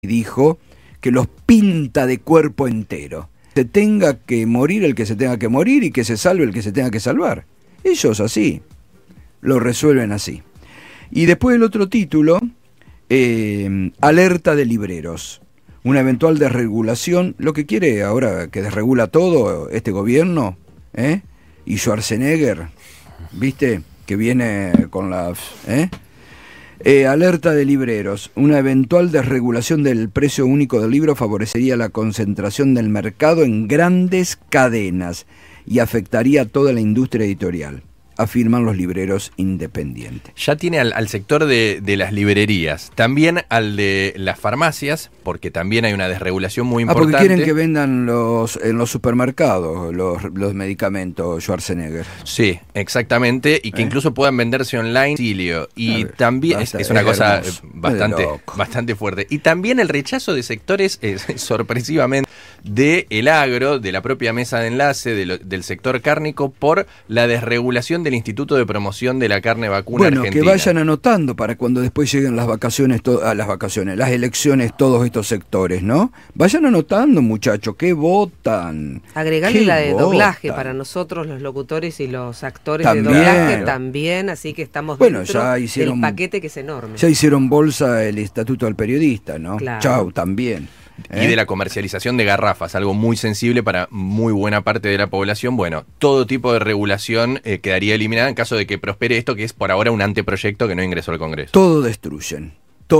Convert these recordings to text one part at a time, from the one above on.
dijo que los pinta de cuerpo entero. Se tenga que morir el que se tenga que morir y que se salve el que se tenga que salvar. Ellos así, lo resuelven así. Y después el otro título, alerta de libreros. Una eventual desregulación, lo que quiere ahora que desregula todo este gobierno, y Schwarzenegger, ¿viste? Que viene con las... alerta de libreros. Una eventual desregulación del precio único del libro favorecería la concentración del mercado en grandes cadenas y afectaría a toda la industria editorial, afirman los libreros independientes. Ya tiene al sector de las librerías, también al de las farmacias, porque también hay una desregulación muy importante. Porque quieren que vendan en los supermercados los medicamentos Schwarzenegger. Sí, exactamente, y que incluso puedan venderse online. Y también es una cosa bastante fuerte. Y también el rechazo de sectores, sorpresivamente, del agro, de la propia mesa de enlace, del sector cárnico, por la desregulación del Instituto de Promoción de la Carne Vacuna Argentina. Que vayan anotando para cuando después lleguen las elecciones, todos estos sectores, ¿no? Vayan anotando, muchachos, ¿qué votan? Agregarle la de doblaje para nosotros, los locutores y los actores también, de doblaje también, así que estamos dentro del paquete que es enorme. Ya hicieron bolsa el Estatuto del Periodista, ¿no? Claro. Chau, también. Y de la comercialización de garrafas, algo muy sensible para muy buena parte de la población. Bueno, todo tipo de regulación quedaría eliminada en caso de que prospere esto, que es por ahora un anteproyecto que no ingresó al Congreso. Todo destruyen.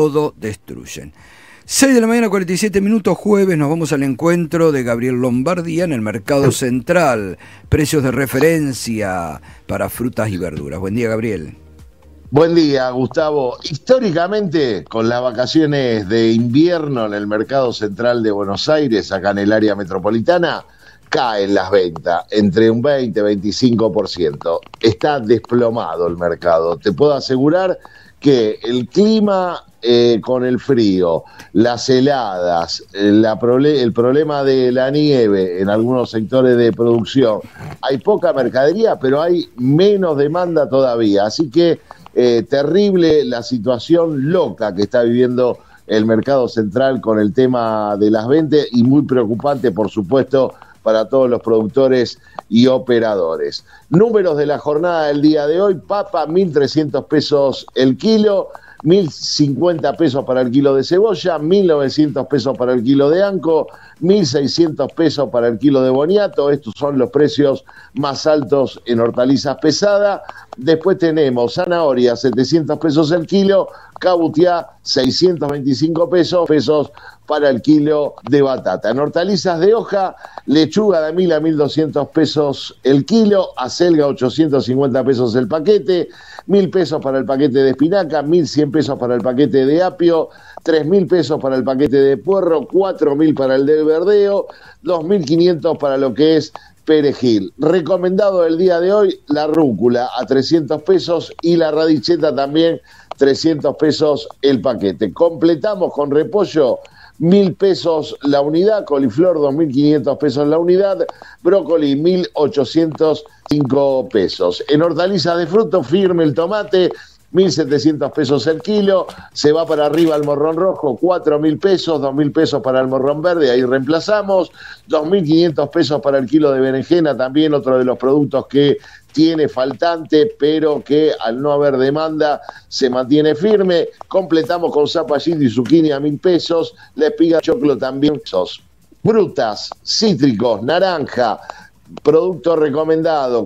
6 de la mañana, 47 minutos, jueves, nos vamos al encuentro de Gabriel Lombardía en el Mercado Central. Precios de referencia para frutas y verduras. Buen día, Gabriel. Buen día, Gustavo. Históricamente, con las vacaciones de invierno en el Mercado Central de Buenos Aires, acá en el área metropolitana, caen las ventas entre un 20 y 25%. Está desplomado el mercado. Te puedo asegurar que el clima con el frío, las heladas, el problema de la nieve en algunos sectores de producción, hay poca mercadería, pero hay menos demanda todavía. Así que terrible la situación loca que está viviendo el mercado central con el tema de las ventas y muy preocupante, por supuesto, para todos los productores y operadores. Números de la jornada del día de hoy: papa, 1.300 pesos el kilo, 1.050 pesos para el kilo de cebolla, 1.900 pesos para el kilo de anco, 1.600 pesos para el kilo de boniato. Estos son los precios más altos en hortalizas pesadas. Después tenemos zanahoria, 700 pesos el kilo, cabutiá, 625 pesos para el kilo de batata. En hortalizas de hoja, lechuga de 1.000 a 1.200 pesos el kilo, acelga 850 pesos el paquete, 1.000 pesos para el paquete de espinaca, 1.100 pesos para el paquete de apio, 3.000 pesos para el paquete de puerro, 4.000 para el del verdeo, 2.500 para lo que es perejil. Recomendado el día de hoy, la rúcula a 300 pesos y la radicheta también 300 pesos el paquete. Completamos con repollo, 1.000 pesos la unidad, coliflor 2.500 pesos la unidad, brócoli 1.805 pesos. En hortalizas de fruto, firme el tomate, 1.700 pesos el kilo, se va para arriba el morrón rojo, 4.000 pesos, 2.000 pesos para el morrón verde, ahí reemplazamos, 2.500 pesos para el kilo de berenjena, también otro de los productos que tiene faltante, pero que al no haber demanda se mantiene firme. Completamos con zapallito y zucchini a 1.000 pesos, la espiga de choclo también. Frutas, cítricos, naranja, producto recomendado,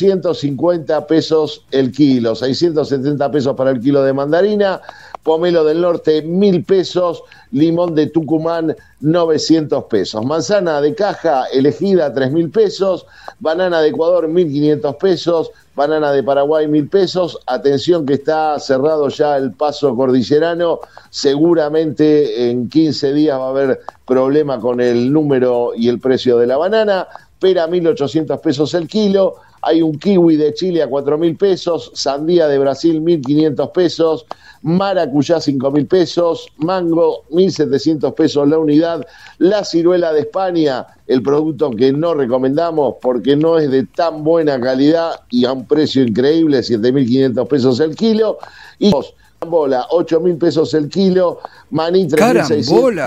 450 pesos el kilo, 670 pesos para el kilo de mandarina, pomelo del norte 1.000 pesos, limón de Tucumán 900 pesos, manzana de caja elegida 3.000 pesos, banana de Ecuador 1.500 pesos, banana de Paraguay 1.000 pesos. Atención que está cerrado ya el paso cordillerano, seguramente en 15 días va a haber problema con el número y el precio de la banana. Pera 1.800 pesos el kilo, hay un kiwi de Chile a 4.000 pesos, sandía de Brasil 1.500 pesos, maracuyá 5.000 pesos, mango 1.700 pesos la unidad, la ciruela de España, el producto que no recomendamos porque no es de tan buena calidad y a un precio increíble, 7.500 pesos el kilo, y Bola, 8.000 pesos el kilo, maní 3.600.